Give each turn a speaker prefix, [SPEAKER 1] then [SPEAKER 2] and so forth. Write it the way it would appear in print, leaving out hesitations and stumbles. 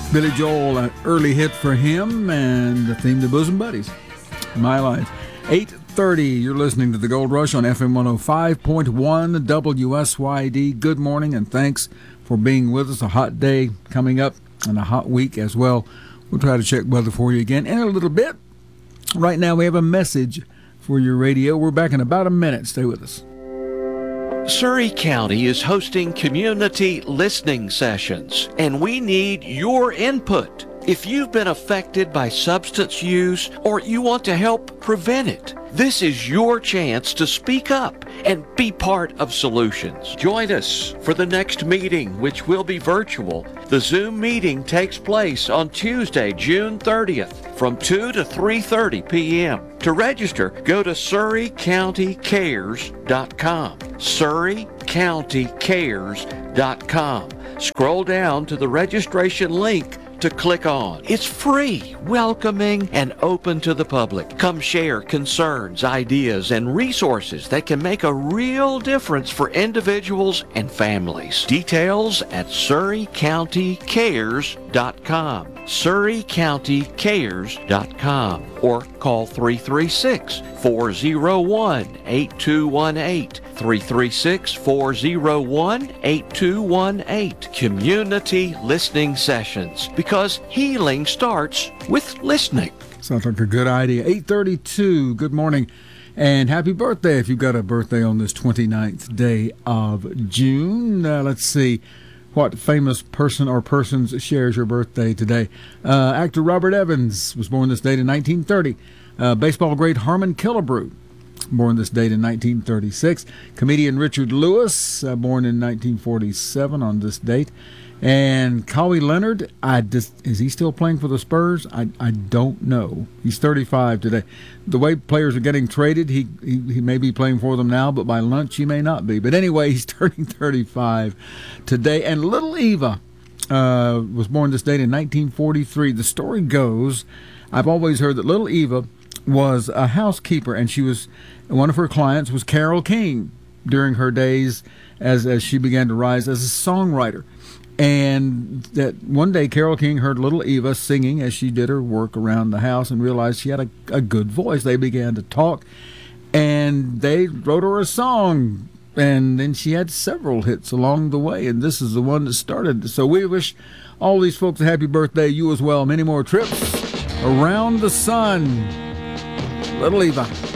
[SPEAKER 1] Billy Joel, an early hit for him, and the theme to Bosom Buddies, My Life. 8:30, you're listening to The Gold Rush on FM 105.1 WSYD. Good morning, and thanks for being with us. A hot day coming up, and a hot week as well. We'll try to check weather for you again in a little bit. Right now, we have a message for your radio. We're back in about a minute. Stay with us.
[SPEAKER 2] Surry County is hosting community listening sessions, and we need your input. If you've been affected by substance use or you want to help prevent it, this is your chance to speak up and be part of solutions. Join us for the next meeting, which will be virtual. The Zoom meeting takes place on Tuesday, June 30th from 2 to 3:30 p.m. To register, go to SurryCountyCares.com. SurryCountyCares.com. Scroll down to the registration link to click on. It's free, welcoming, and open to the public. Come share concerns, ideas, and resources that can make a real difference for individuals and families. Details at SurryCountyCares.com. SurryCountyCares.com, or call 336-401-8218. 336-401-8218. Community listening sessions, because healing starts with listening.
[SPEAKER 1] Sounds like a good idea. 8:32, good morning, and happy birthday if you've got a birthday on this 29th day of June. Let's see what famous person or persons shares your birthday today. Actor Robert Evans was born this date in 1930. Baseball great Harmon Killebrew, born this date in 1936. Comedian Richard Lewis, born in 1947 on this date. And Kawhi Leonard, is he still playing for the Spurs? I don't know. He's 35 today. The way players are getting traded, he may be playing for them now, but by lunch he may not be. But anyway, he's turning 35 today. And Little Eva was born this date in 1943. The story goes, I've always heard that Little Eva was a housekeeper, and one of her clients was Carole King during her days as she began to rise as a songwriter. And that one day Carole King heard Little Eva singing as she did her work around the house and realized she had a good voice. They began to talk, and they wrote her a song, and then she had several hits along the way, and this is the one that started. So we wish all these folks a happy birthday, you as well. Many more trips around the sun. Little Eva.